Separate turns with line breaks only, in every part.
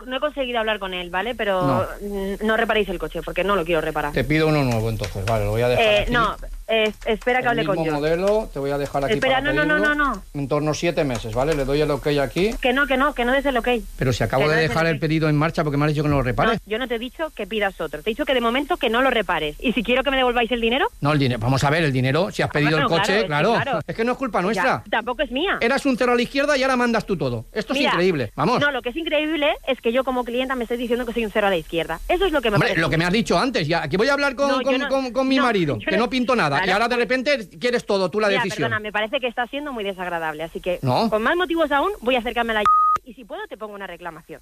he conseguido hablar con él, ¿vale? Pero no reparéis el coche, porque no lo quiero reparar.
Te pido uno nuevo, entonces, vale, lo voy a dejar aquí.
No, espera que hable con yo.
El mismo modelo, te voy a dejar aquí.
Espera,
para
no.
En torno a 7 meses, ¿vale? Le doy el ok aquí.
Que no des el ok.
Pero si acabo de dejar el pedido en marcha porque me has dicho que no lo repares.
No, yo no te he dicho que pidas otro. Te he dicho que de momento que no lo repares. ¿Y si quiero que me devolváis el dinero?
No, el dinero. Vamos a ver, el dinero. Si has pedido el coche, claro. Es que no es culpa nuestra.
Ya, tampoco es mía.
Eras un cero a la izquierda y ahora mandas tú todo. Esto es increíble. Vamos.
No, lo que es increíble es que yo como clienta me estoy diciendo que soy un cero a la izquierda. Eso es lo que me parece.
Lo que me has dicho antes. Ya, aquí voy a hablar con mi marido, que no pinto nada. Claro. Y ahora de repente quieres todo, tú la decisión.
Perdona, me parece que está siendo muy desagradable. Así que, con más motivos aún, voy a acercarme a la y si puedo te pongo una reclamación.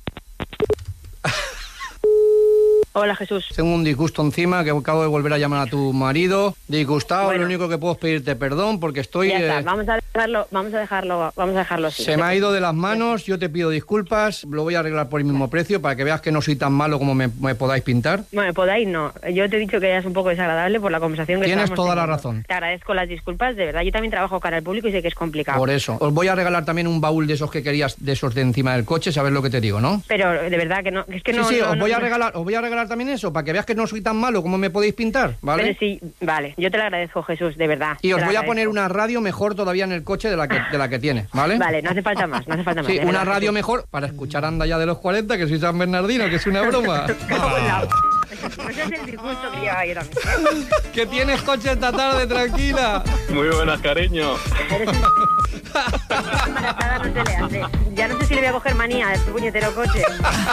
Hola, Jesús.
Tengo un disgusto encima, que acabo de volver a llamar a tu marido. Disgustado, bueno, lo único que puedo es pedirte perdón porque estoy...
Ya está, vamos a dejarlo así.
Se me ha ido de las manos, yo te pido disculpas, lo voy a arreglar por el mismo precio para que veas que no soy tan malo como me podáis pintar.
Bueno, me podáis no. Yo te he dicho que ya es un poco desagradable por la conversación que
tienes toda
teniendo.
La razón.
Te agradezco las disculpas, de verdad. Yo también trabajo cara al público y sé que es complicado.
Por eso. Os voy a regalar también un baúl de esos que querías, de esos de encima del coche, sabes lo que te digo, ¿no?
Pero de verdad que no, es que no...
Sí, os voy a regalar también eso, para que veas que no soy tan malo como me podéis pintar, ¿vale?
Pero sí, vale, yo te lo agradezco, Jesús, de verdad.
Y os voy a poner una radio mejor todavía en el coche de la que tiene, ¿vale?
Vale, no hace falta más.
Sí, una radio mejor para escuchar Anda Ya de los 40, que soy San Bernardino, que es una broma.
Ese es el disgusto que lleva yo también.
Que tienes coche esta tarde, tranquila.
Muy buenas, cariño.
Embarazada no se le hace. Ya no sé si le voy a coger manía a este puñetero coche.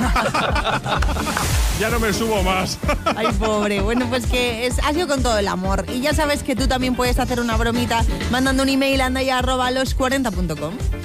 Ya no me subo más.
Ay, pobre. Bueno, pues que ha sido con todo el amor. Y ya sabes que tú también puedes hacer una bromita mandando un email a andaya@los40.com.